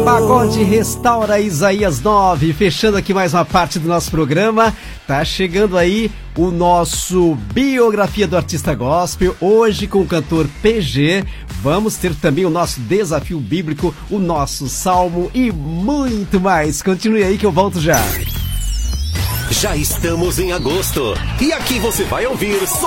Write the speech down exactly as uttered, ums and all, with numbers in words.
Pagode Restaura Isaías nove, fechando aqui mais uma parte do nosso programa. Tá chegando aí o nosso Biografia do Artista Gospel, hoje com o cantor P G. Vamos ter também o nosso Desafio Bíblico, o nosso Salmo e muito mais. Continue aí que eu volto já. Já estamos em agosto e aqui você vai ouvir só